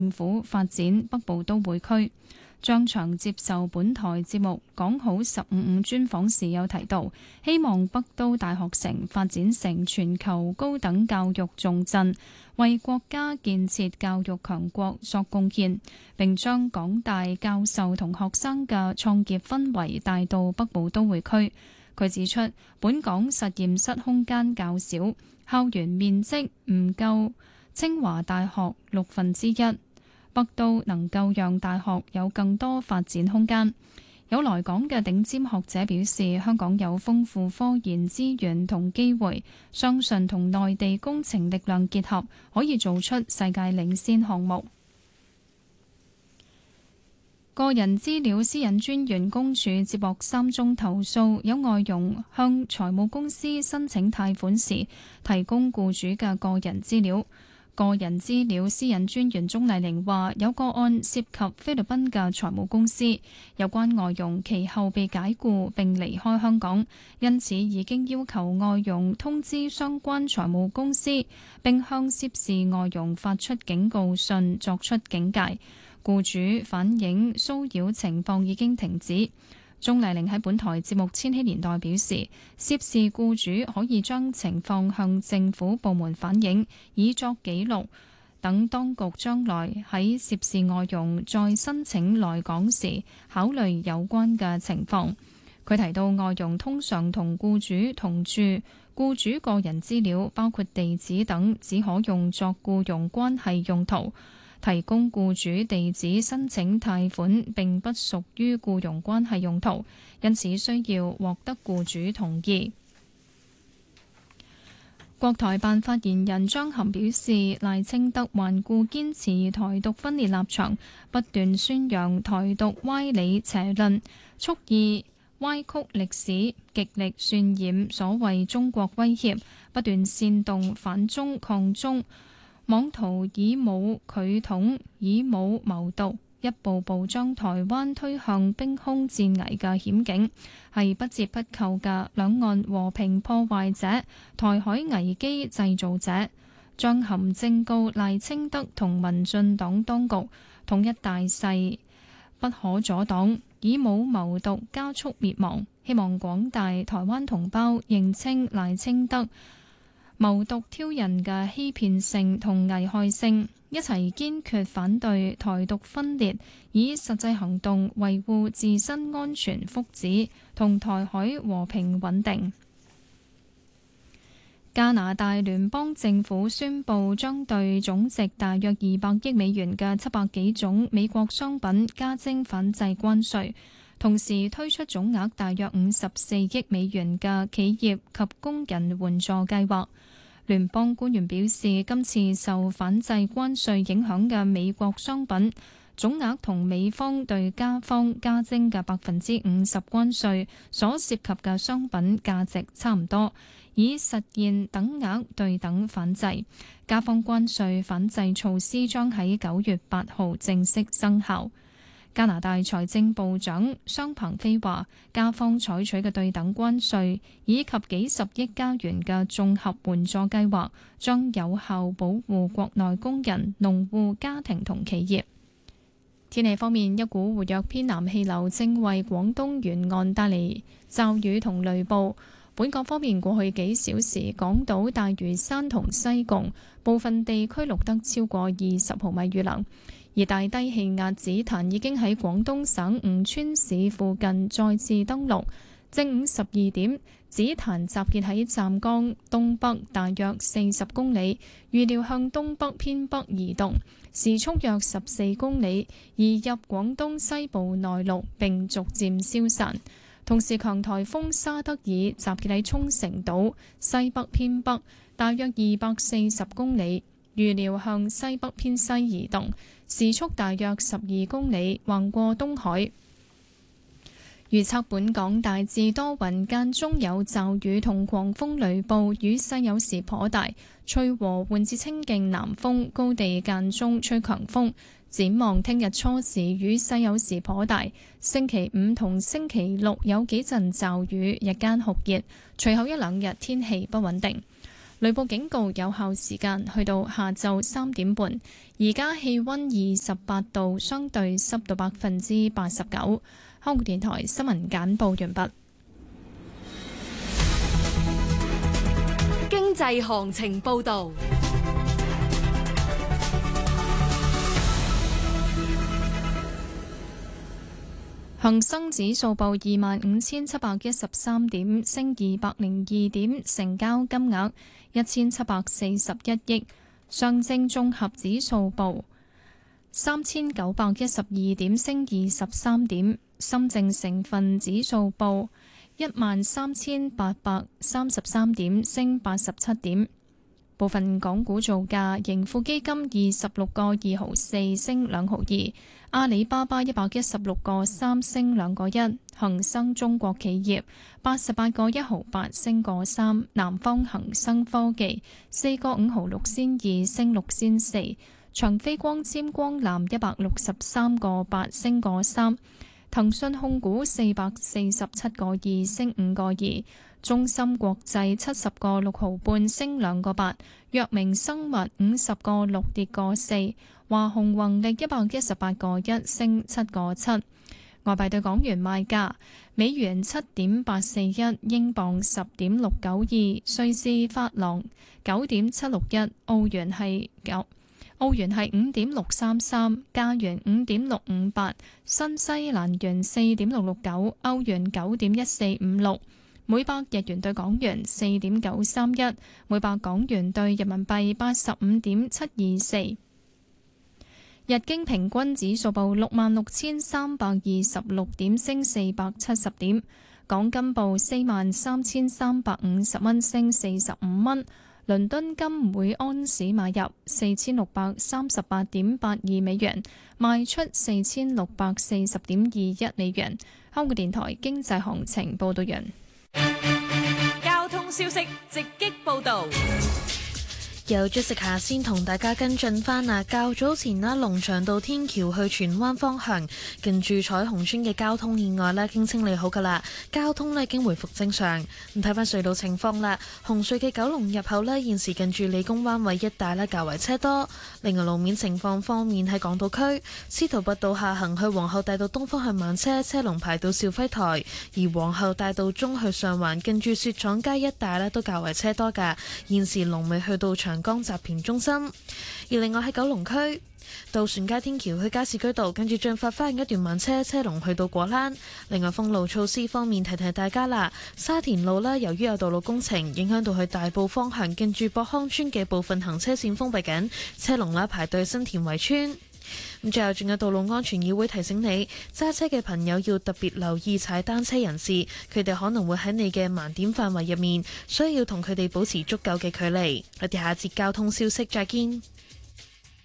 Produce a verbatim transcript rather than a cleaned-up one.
政府發展北部都會區。張翔接受本台節目講好十五五專訪時有提到，希望北都大學城發展成全球高等教育重鎮，為國家建設教育強國作貢獻，並將港大教授同學生嘅創業氛圍帶到北部都會區。佢指出，本港實驗室空間較少，校園面積唔夠清華大學六分之一。北都能夠讓大學有更多發展空間。有來港嘅頂尖學者表示，香港有豐富科研資源同機會，相信同內地工程力量結合，可以做出世界領先項目。個人資料私隱專員公署接獲三宗投訴，有外傭向財務公司申請貸款時提供僱主嘅個人資料。個人資料私隱專員鍾麗玲話，有個案涉及菲律賓嘅財務公司，有關外傭其後被解僱並離開香港，因此已經要求外傭通知相關財務公司，並向涉事外傭發出警告信，作出警戒。僱主反映騷擾情況已經停止。鍾麗玲喺本台節目《千禧年代》表示，涉事僱主可以將情況向政府部門反映，以作記錄，等當局將來喺涉事外傭再申請來港時考慮有關嘅情況。佢提到，外傭通常同僱主同住，僱主個人資料包括地址等，只可用作僱傭關係用途。提供僱主地址申請貸款並不屬於僱傭關係用途，因此需要獲得僱主同意。國台辦發言人張含表示，賴清德頑固堅持台獨分裂立場，不斷宣揚台獨歪理邪論，蓄意歪曲歷史，極力渲染所謂中國威脅，不斷煽動反中抗中，妄圖以武拒統，以武謀獨，一步步將台灣推向兵凶戰危嘅險境，係不折不扣嘅兩岸和平破壞者、台海危機製造者。張含正告賴清德同民進黨當局，統一大勢不可阻擋，以武謀獨加速滅亡。希望廣大台灣同胞認清賴清德謀獨挑釁嘅欺騙性同危害性，一齊堅決反對台獨分裂，以實際行動維護自身安全福祉同台海和平穩定。加拿大聯邦政府宣布將對總值大約二百億美元嘅七百幾種美國商品加徵反制關稅，同時推出總額大約五十四億美元嘅企業及工人援助計劃。聯邦官員表示，今次受反制關稅影響嘅美國商品總額同美方對加方加徵嘅百分之五十關稅所涉及嘅商品價值差唔多，以實現等額對等反制。加方關稅反制措施將喺九月八號正式生效。加拿大財政部長商鵬飛話，加方採取嘅對等關稅以及幾十億加元嘅綜合援助計劃，將有效保護國內工人、農戶、家庭同企業。天氣方面，一股活躍偏南氣流正為廣東沿岸帶嚟驟雨同雷暴。本港方面，過去幾小時，港島、大嶼山同西貢部分地區錄得超過二十毫米雨量。而大低氣壓紫檀已經喺廣東省吳川市附近再次登陸。正午十二點，紫檀集結喺湛江東北大約四十公里，預料向東北偏北移動，時速約十四公里，移入廣東西部內陸並逐漸消散。同時，強颱風沙德爾集結喺沖繩島西北偏北大約二百四十公里，預料向西北偏西移動，時速大約十二公里，橫過東海。預測本港大致多雲，間中有驟雨同狂風雷暴，雨勢有時頗大，吹和緩至清勁南風，高地間中吹強風。展望聽日初時雨勢有時頗大，星期五同星期六有幾陣驟雨，日間酷熱，隨後一兩日天氣不穩定。 雷暴警告有效時間去到下晝三點半。而家氣溫二十八度，相對濕度百分之八十九。香港電台新聞簡報完畢。 經濟行情報道。 恒生指數報二萬五千七百一十三點，升二百零二點，成交金額一千七百四十一億。上證綜合指數報三千九百一十二點，升二十三點。深證成分指數報一萬三千八百三十三點，升八十七點。部分港股造價：盈富基金二十六個二毫四升兩毫二，阿里巴巴一百一十六個三升兩個一，恒生中國企業八十八個一毫八升個三，南方恒生科技四個五毫六仙二升六仙四，長飛光纖光纜一百六十三個八升個三，騰訊控股四百四十七個二升五個二。中芯國際七十個六毫半升兩個八，藥明生物五十個六跌個四，華虹宏力一百一十八個一升七個七。外幣對港元賣價：美元七點八四一，英鎊十點六九二，瑞士法郎九點七六一，澳元係九，澳元係五點六三三，加元五點六五八，新西蘭元四點六六九，歐元九點一四五六。每百日元對港元四點九三一，每百港元對人民幣八十五點七二四。日經平均指數報六萬六千三百二十六點，升四百七十點。港金報四萬三千三百五十蚊，升四十五蚊。倫敦金每安士買入四千六百三十八點八二美元，賣出四千六百四十點二一美元。香港電台經濟行情報道完。 交通消息直擊報道。 有 Jessica 先同大家跟進返啊，較早前啦，龍翔道天橋去荃灣方向近住彩虹村嘅交通意外咧，已經清理好噶啦，交通咧已經回復正常。咁睇翻隧道情況啦，紅隧嘅九龍入口咧，現時近住理工灣位一帶咧較為車多。另外路面情況方面，喺港島區司徒拔道下行去皇后大道東方向慢車，車龍排到肇輝台；而皇后大道中去上環近住雪廠街一帶咧都較為車多噶，現時龍尾去到長江集團中心。而另外喺九龍區渡船街天橋去加士居道，跟住進發翻一段慢車，車龍去到果欄。另外封路措施方面，提提大家啦，沙田路啦，由於有道路工程，影響到去大埔方向，近住博康村嘅部分行車線封閉緊，車龍啦排隊新田圍村。咁最後仲有道路安全議會提醒你，揸車嘅朋友要特別留意踩單車人士，佢哋可能會喺你嘅盲點範圍入面，需要同佢哋保持足夠嘅距離。我哋下節交通消息再見。